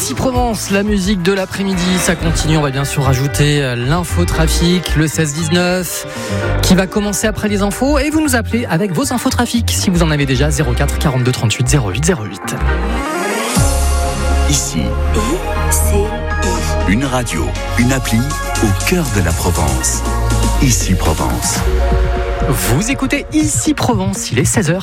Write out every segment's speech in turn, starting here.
Ici Provence, la musique de l'après-midi, ça continue. On va bien sûr rajouter l'infotrafic, le 16-19, qui va commencer après les infos. Et vous nous appelez avec vos infotrafics, si vous en avez déjà, 04 42 38 08 08. Ici, une radio, une appli au cœur de la Provence. Ici Provence. Vous écoutez Ici Provence, il est 16h.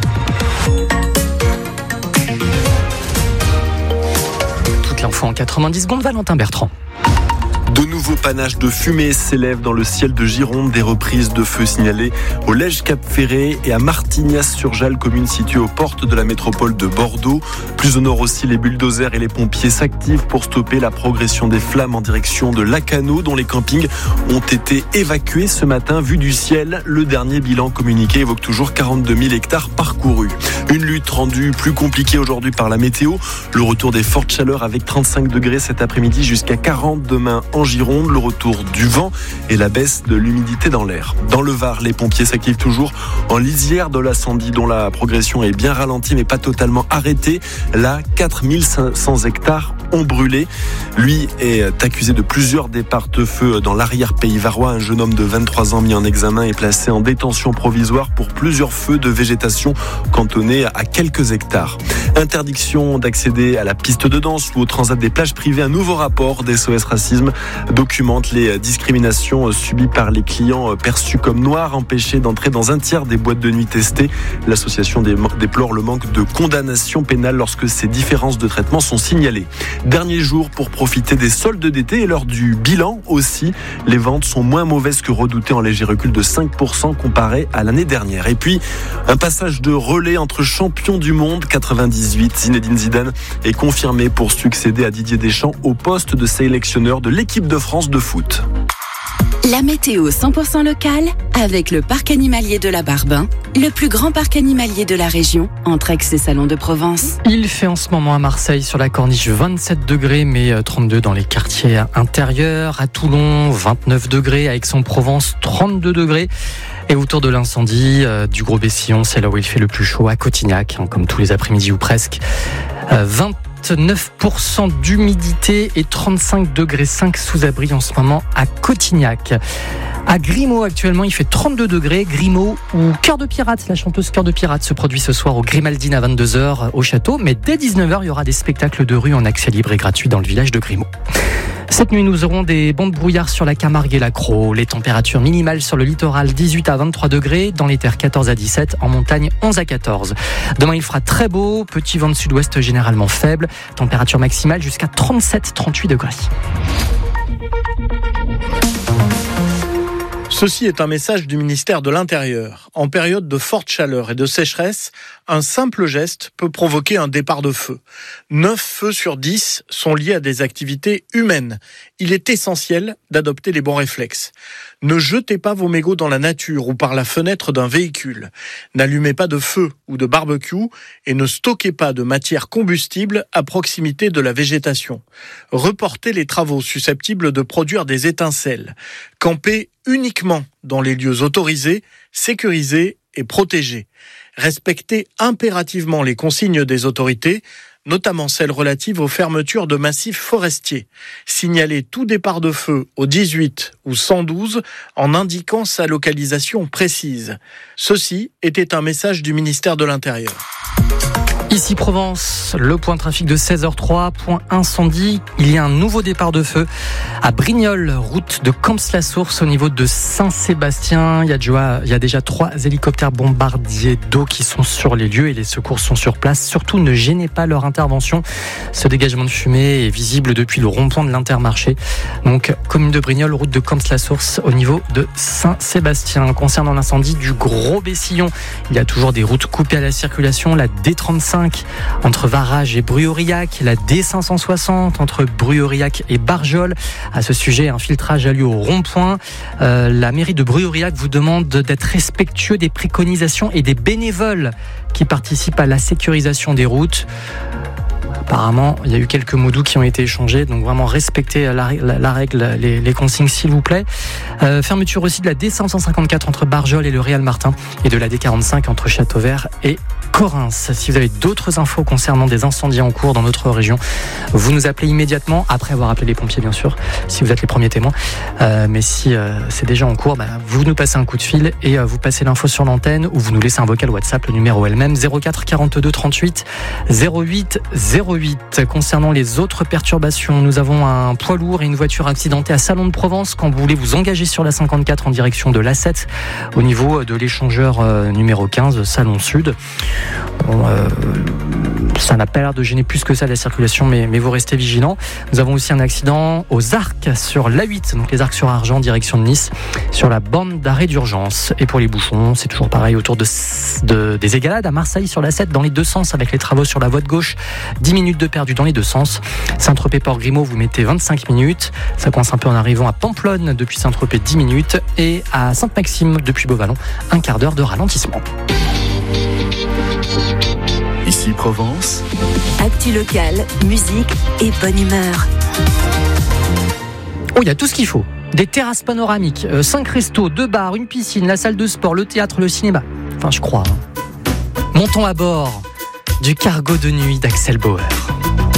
L'info en 90 secondes, Valentin Bertrand. De nouveaux panaches de fumée s'élèvent dans le ciel de Gironde. Des reprises de feux signalées au Lège-Cap-Ferré et à Martignas-sur-Jalles, commune située aux portes de la métropole de Bordeaux. Plus au nord aussi, les bulldozers et les pompiers s'activent pour stopper la progression des flammes en direction de Lacanau, dont les campings ont été évacués ce matin. Vu du ciel, le dernier bilan communiqué évoque toujours 42 000 hectares parcourus. Une lutte rendue plus compliquée aujourd'hui par la météo. Le retour des fortes chaleurs avec 35 degrés cet après-midi jusqu'à 40 demain en Gironde, le retour du vent et la baisse de l'humidité dans l'air. Dans le Var, les pompiers s'activent toujours en lisière de l'incendie dont la progression est bien ralentie mais pas totalement arrêtée. Là, 4500 hectares ont brûlé. Lui est accusé de plusieurs départs de feu dans l'arrière-pays varois. Un jeune homme de 23 ans mis en examen est placé en détention provisoire pour plusieurs feux de végétation cantonnés à quelques hectares. Interdiction d'accéder à la piste de danse ou au transat des plages privées. Un nouveau rapport d'SOS Racisme documente les discriminations subies par les clients perçus comme noirs, empêchés d'entrer dans un tiers des boîtes de nuit testées. L'association déplore le manque de condamnation pénale lorsque ces différences de traitement sont signalées. Dernier jour pour profiter des soldes d'été et l'heure du bilan aussi. Les ventes sont moins mauvaises que redoutées, en léger recul de 5% comparé à l'année dernière. Et puis, un passage de relais entre champions du monde 98. Zinedine Zidane est confirmé pour succéder à Didier Deschamps au poste de sélectionneur de l'équipe de France de foot. La météo 100% locale avec le parc animalier de la Barbin, le plus grand parc animalier de la région, entre Aix et Salon de Provence. Il fait en ce moment à Marseille sur la Corniche 27 degrés, mais 32 dans les quartiers intérieurs. À Toulon, 29 degrés. À Aix-en-Provence, 32 degrés. Et autour de l'incendie du Gros Bessillon, c'est là où il fait le plus chaud, à Cotignac, comme tous les après-midi ou presque. 29% d'humidité et 35 degrés 5 sous abri en ce moment à Cotignac. À Grimaud, actuellement, il fait 32 degrés. Grimaud, où Cœur de Pirate, la chanteuse Cœur de Pirate, se produit ce soir au Grimaldine à 22h au château. Mais dès 19h, il y aura des spectacles de rue en accès libre et gratuit dans le village de Grimaud. Cette nuit, nous aurons des bancs de brouillard sur la Camargue et la Crau. Les températures minimales sur le littoral, 18 à 23 degrés. Dans les terres, 14 à 17. En montagne, 11 à 14. Demain, il fera très beau. Petit vent de sud-ouest généralement faible. Température maximale jusqu'à 37-38 degrés. Ceci est un message du ministère de l'Intérieur. En période de forte chaleur et de sécheresse, un simple geste peut provoquer un départ de feu. 9 feux sur 10 sont liés à des activités humaines. Il est essentiel d'adopter les bons réflexes. Ne jetez pas vos mégots dans la nature ou par la fenêtre d'un véhicule. N'allumez pas de feu ou de barbecue et ne stockez pas de matière combustible à proximité de la végétation. Reportez les travaux susceptibles de produire des étincelles. Campez uniquement dans les lieux autorisés, sécurisés et protégés. Respectez impérativement les consignes des autorités, notamment celles relatives aux fermetures de massifs forestiers. Signalez tout départ de feu au 18 ou 112 en indiquant sa localisation précise. Ceci était un message du ministère de l'Intérieur. Ici Provence, le point trafic de 16h03, point incendie. Il y a un nouveau départ de feu à Brignoles, route de Camps-la-Source au niveau de Saint-Sébastien. Il y a déjà 3 hélicoptères bombardiers d'eau qui sont sur les lieux et les secours sont sur place. Surtout, ne gênez pas leur intervention. Ce dégagement de fumée est visible depuis le rond-point de l'Intermarché. Donc, commune de Brignoles, route de Camps-la-Source au niveau de Saint-Sébastien. Concernant l'incendie du Gros Bessillon, il y a toujours des routes coupées à la circulation. La D35 entre Varage et Bruy-Aurillac, la D560 entre Bruy-Aurillac et Barjol. À ce sujet, un filtrage a lieu au rond-point. La mairie de Bruy-Aurillac vous demande d'être respectueux des préconisations et des bénévoles qui participent à la sécurisation des routes. Apparemment, il y a eu quelques mots doux qui ont été échangés, donc vraiment respectez la règle, les consignes s'il vous plaît. Fermeture aussi de la D554 entre Barjol et le Réal Martin et de la D45 entre Châteauvert et Correns. Si vous avez d'autres infos concernant des incendies en cours dans notre région, vous nous appelez immédiatement, après avoir appelé les pompiers bien sûr, si vous êtes les premiers témoins. Mais si c'est déjà en cours, vous nous passez un coup de fil et vous passez l'info sur l'antenne ou vous nous laissez un vocal WhatsApp, le numéro est le même, 04 42 38 08 08. Concernant les autres perturbations, nous avons un poids lourd et une voiture accidentée à Salon de Provence quand vous voulez vous engager sur la 54 en direction de l'A7 au niveau de l'échangeur numéro 15, Salon Sud. Ça n'a pas l'air de gêner plus que ça la circulation, mais vous restez vigilants. Nous avons aussi un accident aux Arcs sur l'A8, donc les Arcs sur Argent, direction de Nice, sur la borne d'arrêt d'urgence. Et pour les bouchons, c'est toujours pareil autour des Égalades à Marseille sur l'A7 dans les deux sens avec les travaux sur la voie de gauche. 10 minutes de perdu dans les deux sens. Saint-Tropez-Port-Grimaud, vous mettez 25 minutes. Ça coince un peu en arrivant à Pamplonne depuis Saint-Tropez, 10 minutes. Et à Sainte-Maxime depuis Beauvallon, un quart d'heure de ralentissement. Ici Provence. Actu locale, musique et bonne humeur. Oh, il y a tout ce qu'il faut. Des terrasses panoramiques, 5 restos, 2 bars, une piscine, la salle de sport, le théâtre, le cinéma. Enfin, je crois. Montons à bord du cargo de nuit d'Axel Bauer.